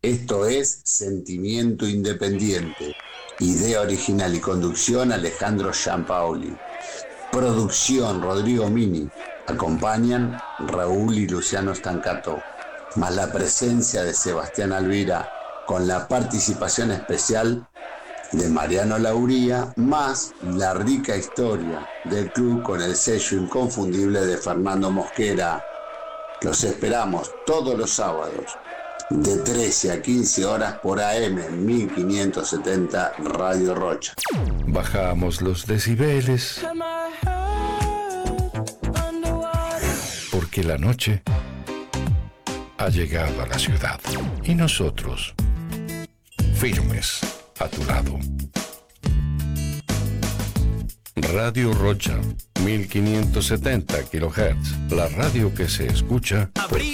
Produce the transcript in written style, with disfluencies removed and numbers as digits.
Esto es Sentimiento Independiente. Idea original y conducción Alejandro Giampaoli. Producción Rodrigo Mini. Acompañan Raúl y Luciano Stancato. Más la presencia de Sebastián Alvira con la participación especial de Mariano Lauría, más la rica historia del club con el sello inconfundible de Fernando Mosquera. Los esperamos todos los sábados de 13 a 15 horas por AM 1570 Radio Rocha. Bajamos los decibeles porque la noche ha llegado a la ciudad y nosotros firmes a tu lado. Radio Rocha 1570 kHz, la radio que se escucha porque